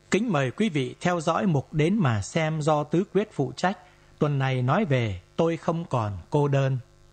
Kính mời quý vị theo dõi mục Đến Mà Xem do Tứ Quyết phụ trách. Tuần này nói về Tôi Không Còn Cô Đơn.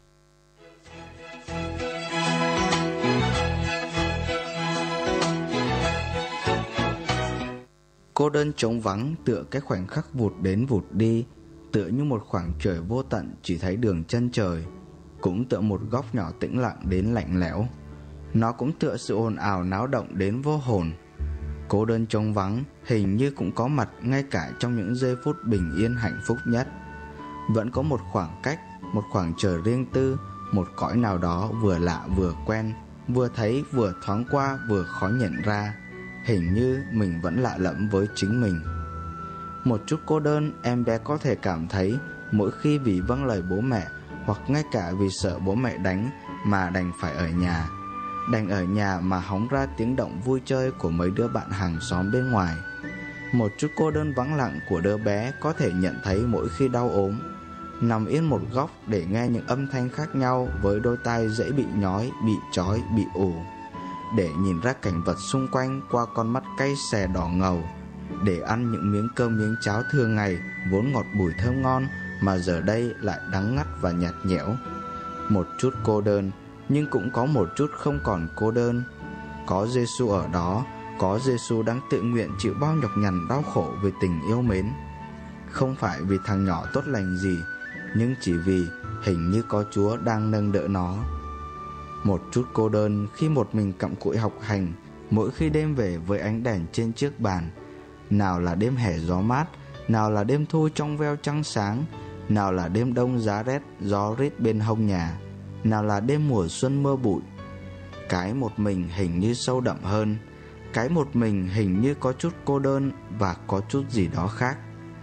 Cô đơn trống vắng tựa cái khoảnh khắc vụt đến vụt đi, tựa như một khoảng trời vô tận chỉ thấy đường chân trời, cũng tựa một góc nhỏ tĩnh lặng đến lạnh lẽo. Nó cũng tựa sự ồn ào náo động đến vô hồn. Cô đơn trống vắng hình như cũng có mặt ngay cả trong những giây phút bình yên hạnh phúc nhất. Vẫn có một khoảng cách, một khoảng trời riêng tư, một cõi nào đó vừa lạ vừa quen, vừa thấy vừa thoáng qua vừa khó nhận ra. Hình như mình vẫn lạ lẫm với chính mình. Một chút cô đơn em bé có thể cảm thấy mỗi khi vì vâng lời bố mẹ, hoặc ngay cả vì sợ bố mẹ đánh mà đành phải ở nhà. Đành ở nhà mà hóng ra tiếng động vui chơi của mấy đứa bạn hàng xóm bên ngoài. Một chút cô đơn vắng lặng của đứa bé có thể nhận thấy mỗi khi đau ốm, nằm yên một góc để nghe những âm thanh khác nhau với đôi tai dễ bị nhói, bị chói, bị ù, để nhìn ra cảnh vật xung quanh qua con mắt cay xè đỏ ngầu, để ăn những miếng cơm miếng cháo thường ngày vốn ngọt bùi thơm ngon mà giờ đây lại đắng ngắt và nhạt nhẽo. Một chút cô đơn, nhưng cũng có một chút không còn cô đơn. Có Giêsu ở đó, có Giêsu đang tự nguyện chịu bao nhọc nhằn đau khổ vì tình yêu mến. Không phải vì thằng nhỏ tốt lành gì, nhưng chỉ vì hình như có Chúa đang nâng đỡ nó. Một chút cô đơn khi một mình cặm cụi học hành, mỗi khi đêm về với ánh đèn trên chiếc bàn. Nào là đêm hè gió mát, nào là đêm thu trong veo trăng sáng, nào là đêm đông giá rét gió rít bên hông nhà, nào là đêm mùa xuân mưa bụi. Cái một mình hình như sâu đậm hơn, cái một mình hình như có chút cô đơn và có chút gì đó khác.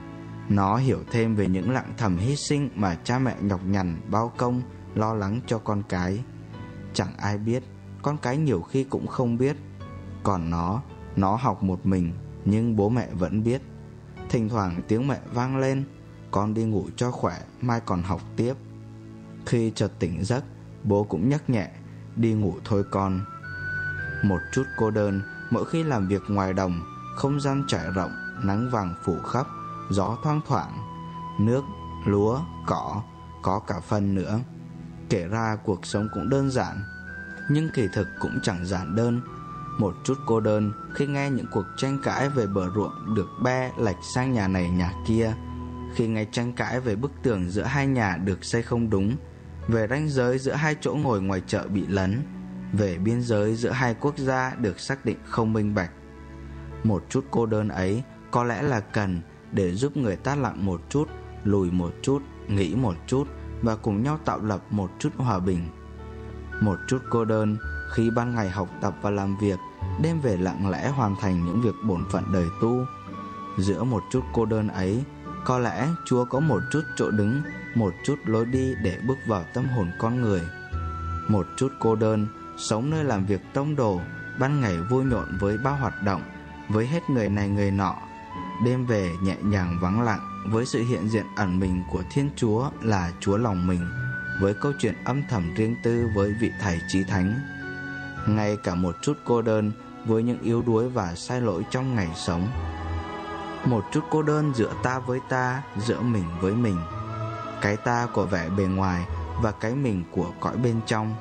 Nó hiểu thêm về những lặng thầm hy sinh mà cha mẹ nhọc nhằn bao công lo lắng cho con cái. Chẳng ai biết, con cái nhiều khi cũng không biết. Còn nó học một mình, nhưng bố mẹ vẫn biết. Thỉnh thoảng tiếng mẹ vang lên: con đi ngủ cho khỏe, mai còn học tiếp. Khi chợt tỉnh giấc, bố cũng nhắc nhẹ: đi ngủ thôi con. Một chút cô đơn mỗi khi làm việc ngoài đồng, không gian trải rộng, nắng vàng phủ khắp, gió thoang thoảng, nước, lúa, cỏ, có cả phân nữa. Kể ra cuộc sống cũng đơn giản, nhưng kỳ thực cũng chẳng giản đơn. Một chút cô đơn khi nghe những cuộc tranh cãi về bờ ruộng được be lệch sang nhà này nhà kia, khi nghe tranh cãi về bức tường giữa hai nhà được xây không đúng, về ranh giới giữa hai chỗ ngồi ngoài chợ bị lấn, về biên giới giữa hai quốc gia được xác định không minh bạch. Một chút cô đơn ấy có lẽ là cần để giúp người ta lặng một chút, lùi một chút, nghĩ một chút và cùng nhau tạo lập một chút hòa bình. Một chút cô đơn khi ban ngày học tập và làm việc, đêm về lặng lẽ hoàn thành những việc bổn phận đời tu. Giữa một chút cô đơn ấy, có lẽ Chúa có một chút chỗ đứng, một chút lối đi để bước vào tâm hồn con người. Một chút cô đơn sống nơi làm việc tông đồ, ban ngày vui nhộn với bao hoạt động, với hết người này người nọ, đêm về nhẹ nhàng vắng lặng với sự hiện diện ẩn mình của Thiên Chúa là Chúa lòng mình, với câu chuyện âm thầm riêng tư với vị thầy chí thánh. Ngay cả một chút cô đơn với những yếu đuối và sai lỗi trong ngày sống. Một chút cô đơn giữa ta với ta, giữa mình với mình, cái ta của vẻ bề ngoài và cái mình của cõi bên trong.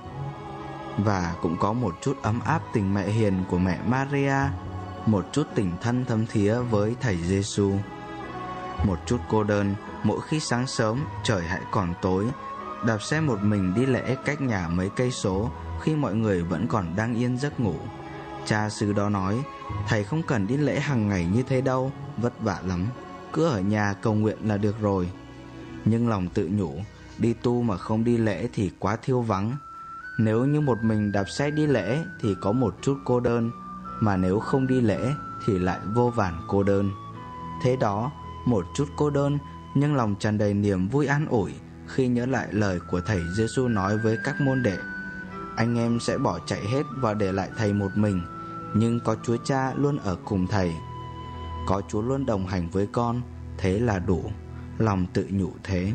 Và cũng có một chút ấm áp tình mẹ hiền của mẹ Maria, một chút tình thân thấm thía với thầy Giêsu. Một chút cô đơn mỗi khi sáng sớm trời hãy còn tối, đạp xe một mình đi lễ cách nhà mấy cây số khi mọi người vẫn còn đang yên giấc ngủ. Cha xứ đó nói: thầy không cần đi lễ hàng ngày như thế đâu, vất vả lắm, cứ ở nhà cầu nguyện là được rồi. Nhưng lòng tự nhủ, đi tu mà không đi lễ thì quá thiêu vắng. Nếu như một mình đạp xe đi lễ thì có một chút cô đơn, mà nếu không đi lễ thì lại vô vàn cô đơn. Thế đó, một chút cô đơn nhưng lòng tràn đầy niềm vui an ủi khi nhớ lại lời của thầy Giêsu nói với các môn đệ: anh em sẽ bỏ chạy hết và để lại thầy một mình, nhưng có Chúa Cha luôn ở cùng thầy. Có Chúa luôn đồng hành với con, thế là đủ. Lòng tự nhủ thế.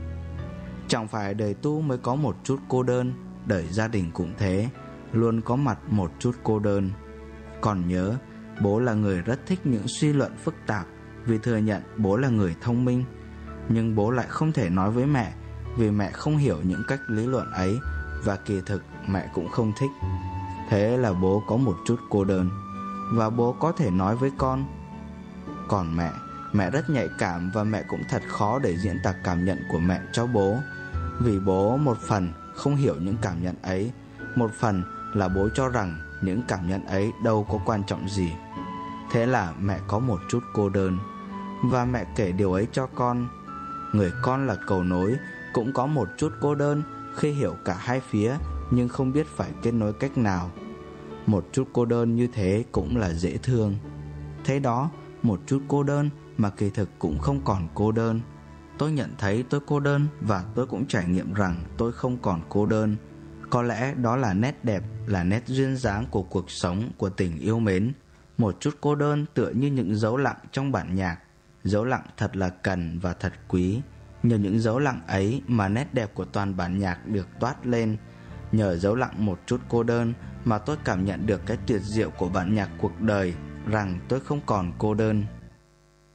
Chẳng phải đời tu mới có một chút cô đơn, đời gia đình cũng thế, luôn có mặt một chút cô đơn. Còn nhớ, Bố là người rất thích những suy luận phức tạp vì thừa nhận bố là người thông minh. Nhưng bố lại không thể nói với mẹ vì mẹ không hiểu những cách lý luận ấy, và kỳ thực mẹ cũng không thích. Thế là bố có một chút cô đơn, và bố có thể nói với con. Còn mẹ rất nhạy cảm, và mẹ cũng thật khó để diễn tả cảm nhận của mẹ cho bố. Vì bố một phần không hiểu những cảm nhận ấy, một phần là bố cho rằng những cảm nhận ấy đâu có quan trọng gì. Thế là mẹ có một chút cô đơn, và mẹ kể điều ấy cho con. Người con là cầu nối cũng có một chút cô đơn khi hiểu cả hai phía nhưng không biết phải kết nối cách nào. Một chút cô đơn như thế cũng là dễ thương. Thế đó, một chút cô đơn mà kỳ thực cũng không còn cô đơn. Tôi nhận thấy tôi cô đơn, và tôi cũng trải nghiệm rằng tôi không còn cô đơn. Có lẽ đó là nét đẹp, là nét duyên dáng của cuộc sống, của tình yêu mến. Một chút cô đơn tựa như những dấu lặng trong bản nhạc. Dấu lặng thật là cần và thật quý. Nhờ những dấu lặng ấy mà nét đẹp của toàn bản nhạc được toát lên. Nhờ dấu lặng một chút cô đơn mà tôi cảm nhận được cái tuyệt diệu của bản nhạc cuộc đời, rằng tôi không còn cô đơn.